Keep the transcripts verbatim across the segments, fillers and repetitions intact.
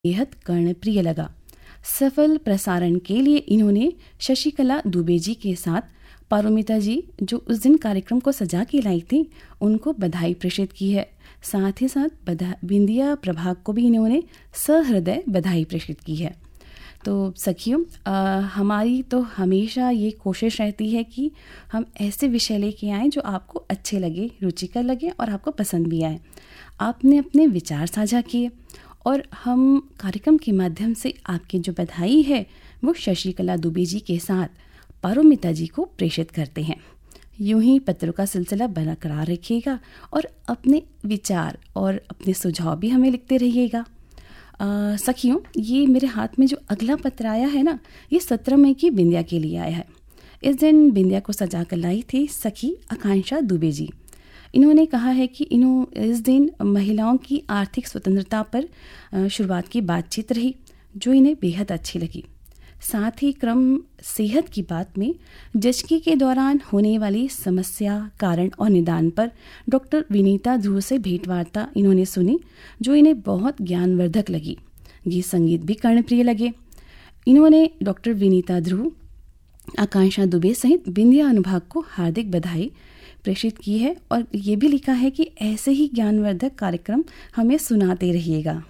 बेहद कर्णप्रिय लगा। सफल प्रसारण के लिए इन्होंने शशिकला दुबे जी के साथ पारोमिता जी, जो उस दिन कार्यक्रम को सजा के लाई थी, उनको बधाई प्रेषित की है। साथ ही साथ बिंदिया प्रभाग को भी इन्होंने सहृदय बधाई प्रेषित की है। तो सखियों, हमारी तो हमेशा ये कोशिश रहती है कि हम ऐसे विषय लेके आएँ जो आपको अच्छे लगे, रुचिकर लगे और आपको पसंद भी आए। आपने अपने विचार साझा किए और हम कार्यक्रम के माध्यम से आपकी जो बधाई है वो शशिकला दुबे जी के साथ पारोमिता जी को प्रेषित करते हैं। यूं ही पत्रों का सिलसिला बरकरार रखिएगा और अपने विचार और अपने सुझाव भी हमें लिखते रहिएगा। सखियों, ये मेरे हाथ में जो अगला पत्र आया है ना, ये सत्रह मई की बिंदिया के लिए आया है। इस दिन बिंदिया को सजा कर लाई थी सखी आकांक्षा दुबे जी। इन्होंने कहा है कि इन्हों इस दिन महिलाओं की आर्थिक स्वतंत्रता पर शुरुआत की बातचीत रही, जो इन्हें बेहद अच्छी लगी। साथ ही क्रम सेहत की बात में जचकी के दौरान होने वाली समस्या, कारण और निदान पर डॉक्टर विनीता ध्रुव से भेंटवार्ता इन्होंने सुनी, जो इन्हें बहुत ज्ञानवर्धक लगी। गीत संगीत भी कर्णप्रिय लगे। इन्होंने डॉक्टर विनीता ध्रुव, आकांक्षा दुबे सहित बिंदिया अनुभाग को हार्दिक बधाई प्रेषित की है और ये भी लिखा है कि ऐसे ही ज्ञानवर्धक कार्यक्रम हमें सुनाते रहिएगा।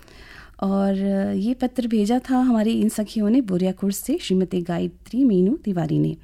और ये पत्र भेजा था हमारी इन सखियों ने बोरियाखुर्द से श्रीमती गायत्री मीनू तिवारी ने।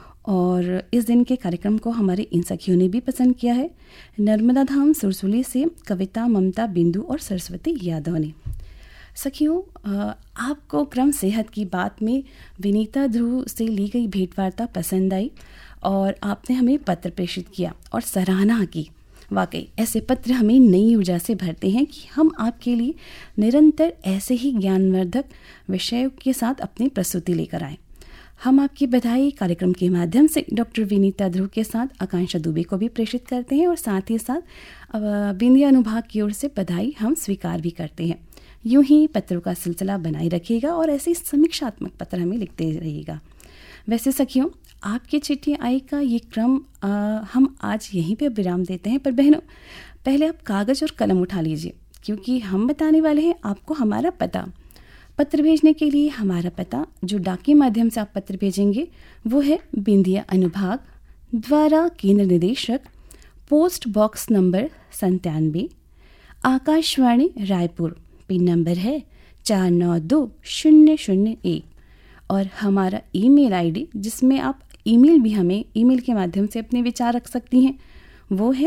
और इस दिन के कार्यक्रम को हमारे इन सखियों ने भी पसंद किया है। नर्मदा धाम सुरसुली से कविता, ममता, बिंदु और सरस्वती यादव ने। सखियों, आपको क्रम सेहत की बात में विनीता ध्रुव से ली गई भेंटवार्ता पसंद आई और आपने हमें पत्र प्रेषित किया और सराहना की। वाकई ऐसे पत्र हमें नई ऊर्जा से भरते हैं कि हम आपके लिए निरंतर ऐसे ही ज्ञानवर्धक विषयों के साथ अपनी प्रस्तुति लेकर आएँ। हम आपकी बधाई कार्यक्रम के माध्यम से डॉक्टर विनीता ध्रुव के साथ आकांक्षा दुबे को भी प्रेषित करते हैं और साथ ही साथ बिंदिया अनुभाग की ओर से बधाई हम स्वीकार भी करते हैं। यूं ही पत्रों का सिलसिला बनाए रखिएगा और ऐसे समीक्षात्मक पत्र हमें लिखते रहिएगा। वैसे सखियों, आपके चिट्ठी आई का ये क्रम आ, हम आज यहीं पे विराम देते हैं। पर बहनों, पहले आप कागज़ और कलम उठा लीजिए, क्योंकि हम बताने वाले हैं आपको हमारा पता। पत्र भेजने के लिए हमारा पता, जो डाक के माध्यम से आप पत्र भेजेंगे, वो है बिंदिया अनुभाग, द्वारा केंद्र निदेशक, पोस्ट बॉक्स नंबर संतानवे, आकाशवाणी रायपुर। पिन नंबर है चार नौ दो शून्य शून्य एक। और हमारा ईमेल आईडी, जिसमें आप ईमेल भी हमें ईमेल के माध्यम से अपने विचार रख सकती हैं, वो है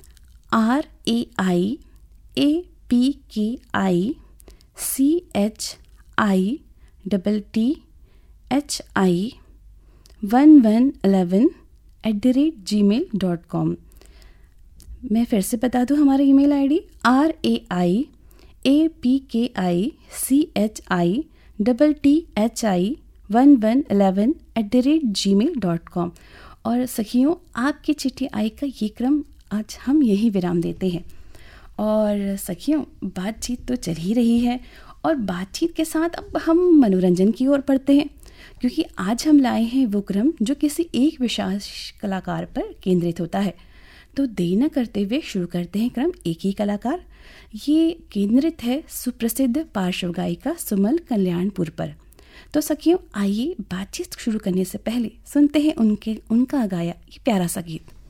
R A I A P के आई C H I double T H I one one eleven at the rate ji mail dot com. मैं फिर से बता दूँ हमारा email ID R A I A P के आई C H I double T H I one one eleven at the rate ji mail dot com. और सखियों, आपकी चिट्ठी आई का ये क्रम आज हम यही विराम देते हैं। और सखियों, बातचीत तो चल ही रही है और बातचीत के साथ अब हम मनोरंजन की ओर बढ़ते हैं, क्योंकि आज हम लाए हैं वो क्रम जो किसी एक विशेष कलाकार पर केंद्रित होता है। तो देर न करते हुए शुरू करते हैं क्रम एक ही कलाकार। ये केंद्रित है सुप्रसिद्ध पार्श्व गायिका सुमल कल्याणपुर पर। तो सखियों, आइए बातचीत शुरू करने से पहले सुनते हैं उनके उनका गाया ये प्यारा सा गीत।